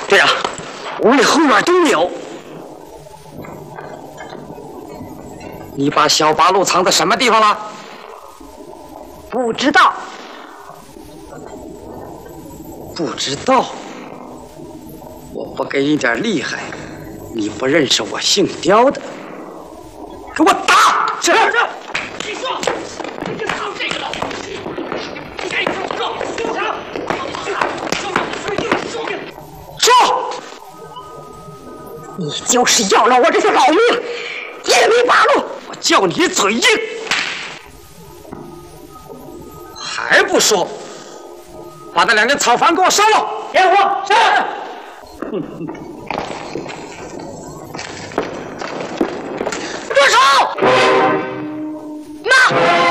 队长，屋里后院都没有。你把小八路藏在什么地方了？ 不知道。 不知道。我不给你点厉害，你不认识我姓刁的。给我打！是。 你说，你就藏这个老东西，你赶紧给我住手！ 住！ 你就是要了我这条老命，也没八路。 我叫你嘴硬，还不说？把那2根草房给我烧了！ 点火！是。 住手！那。